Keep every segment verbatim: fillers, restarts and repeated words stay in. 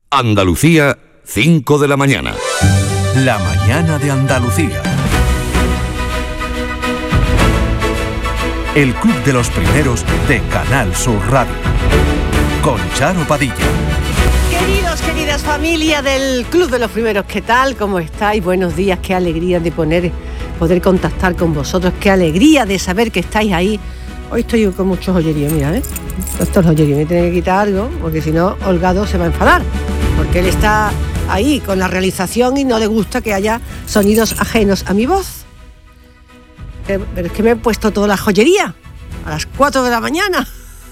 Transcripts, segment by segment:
Andalucía, cinco de la mañana. La mañana de Andalucía. El Club de los Primeros de Canal Sur Radio. Con Charo Padilla. Queridos, queridas familia del Club de los Primeros, ¿qué tal? ¿Cómo estáis? Buenos días, qué alegría de poner, poder contactar con vosotros, qué alegría de saber que estáis ahí. Hoy estoy con muchos joyeríos, mira, ¿eh? Estos joyeríos, me tienen que quitar algo, porque si no, Holgado se va a enfadar, porque él está ahí con la realización y no le gusta que haya sonidos ajenos a mi voz. Pero es que me he puesto toda la joyería a las cuatro de la mañana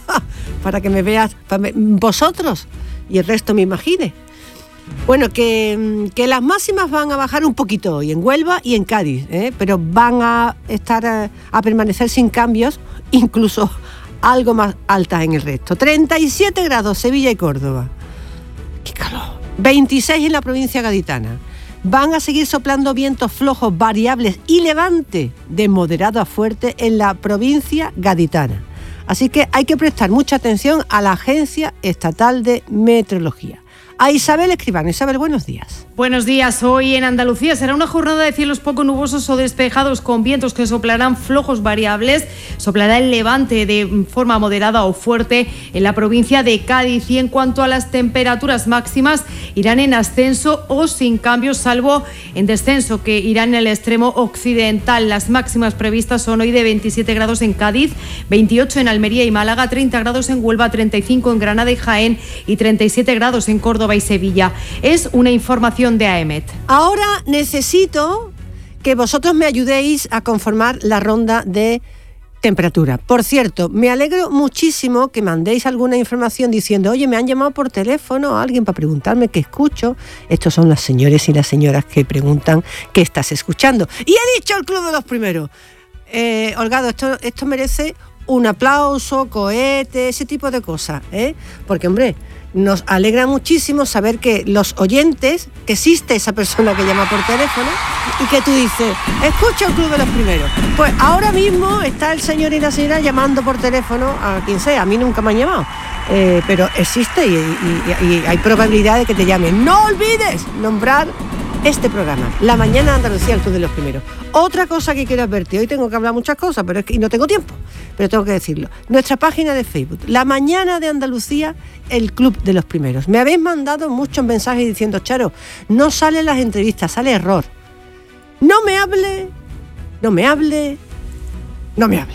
para que me veas para vosotros y el resto me imagine. Bueno, que, que las máximas van a bajar un poquito hoy en Huelva y en Cádiz, ¿eh? Pero van a estar a, a permanecer sin cambios, incluso algo más altas en el resto. treinta y siete grados Sevilla y Córdoba. ¡Qué calor! veintiséis en la provincia gaditana. Van a seguir soplando vientos flojos, variables y levante de moderado a fuerte en la provincia gaditana. Así que hay que prestar mucha atención a la Agencia Estatal de Meteorología. A Isabel Escribano. Isabel, buenos días. Buenos días. Hoy en Andalucía será una jornada de cielos poco nubosos o despejados con vientos que soplarán flojos variables. Soplará el levante de forma moderada o fuerte en la provincia de Cádiz. Y en cuanto a las temperaturas máximas, irán en ascenso o sin cambios, salvo en descenso, que irán en el extremo occidental. Las máximas previstas son hoy de veintisiete grados en Cádiz, veintiocho en Almería y Málaga, treinta grados en Huelva, treinta y cinco en Granada y Jaén y treinta y siete grados en Córdoba y Sevilla. Es una información de A E M E T. Ahora necesito que vosotros me ayudéis a conformar la ronda de temperatura. Por cierto, me alegro muchísimo que mandéis alguna información diciendo, oye, me han llamado por teléfono a alguien para preguntarme qué escucho. Estos son las señores y las señoras que preguntan qué estás escuchando. Y he dicho el Club de los Primeros. Eh, Holgado, esto, esto merece un aplauso, cohete, ese tipo de cosas, ¿eh? Porque, hombre, nos alegra muchísimo saber que los oyentes, que existe esa persona que llama por teléfono y que tú dices, escucha el Club de los Primeros. Pues ahora mismo está el señor y la señora llamando por teléfono a quien sea. A mí nunca me han llamado, eh, pero existe y, y, y hay probabilidad de que te llamen. No olvides nombrar este programa, La Mañana de Andalucía, el Club de los Primeros. Otra cosa que quiero advertir, hoy tengo que hablar muchas cosas, pero es que y no tengo tiempo, pero tengo que decirlo. Nuestra página de Facebook, La Mañana de Andalucía, el Club de los Primeros. Me habéis mandado muchos mensajes diciendo, Charo, no salen las entrevistas, sale error. No me hable, no me hable, no me hable.